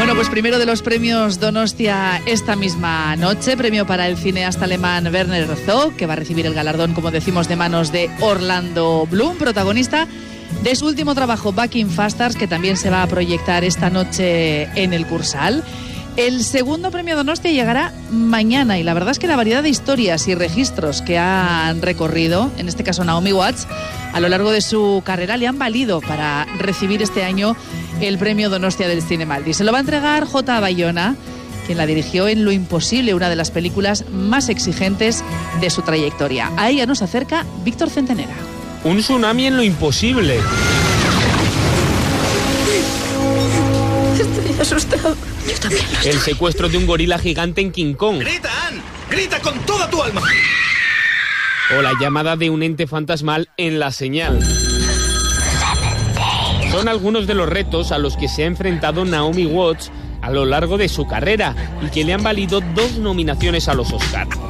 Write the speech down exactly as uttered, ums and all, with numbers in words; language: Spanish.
Bueno, pues primero de los premios Donostia esta misma noche, premio para el cineasta alemán Werner Herzog, que va a recibir el galardón, como decimos, de manos de Orlando Bloom, protagonista de su último trabajo, Back in Fast Stars, que también se va a proyectar esta noche en el Cursal. El segundo premio Donostia llegará mañana y la verdad es que la variedad de historias y registros que han recorrido, en este caso Naomi Watts, a lo largo de su carrera le han valido para recibir este año el premio Donostia del Zinemaldi. Se lo va a entregar J. Bayona, quien la dirigió en Lo Imposible, una de las películas más exigentes de su trayectoria. A ella nos acerca Víctor Centenera. Un tsunami en Lo Imposible. Estoy asustado. Yo también lo estoy. El secuestro de un gorila gigante en King Kong. ¡Grita, Ann! ¡Grita con toda tu alma! O la llamada de un ente fantasmal en La Señal. Son algunos de los retos a los que se ha enfrentado Naomi Watts a lo largo de su carrera y que le han valido dos nominaciones a los Oscar.